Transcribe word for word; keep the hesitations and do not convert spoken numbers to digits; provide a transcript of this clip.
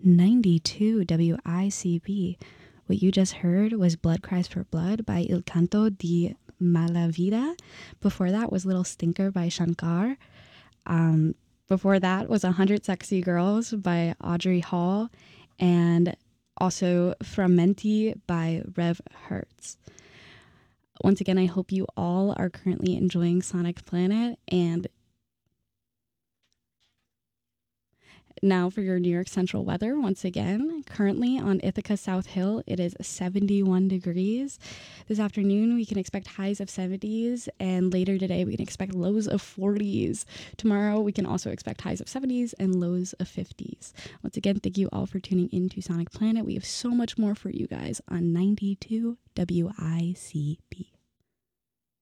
ninety-two W I C B. What you just heard was Blood Cries for Blood by Il Canto di Malavida. Before that was Little Stinker by Shankar. Um, before that was one hundred Sexy Girls by Audrey Hall. And also Frammenti by Rev Hertz. Once again, I hope you all are currently enjoying Sonic Planet. And now for your New York Central weather, once again, currently on Ithaca South Hill, it is seventy-one degrees. This afternoon, we can expect highs of seventies, and later today, we can expect lows of forties. Tomorrow, we can also expect highs of seventies and lows of fifties. Once again, thank you all for tuning in to Sonic Planet. We have so much more for you guys on ninety-two W I C B.